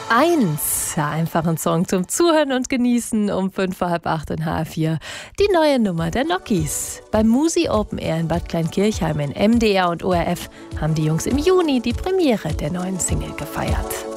1. Einfach ein Song zum Zuhören und Genießen um 7:45 in HR4. Die neue Nummer der Nokis. Beim Musi Open Air in Bad Kleinkirchheim in MDR und ORF haben die Jungs im Juni die Premiere der neuen Single gefeiert.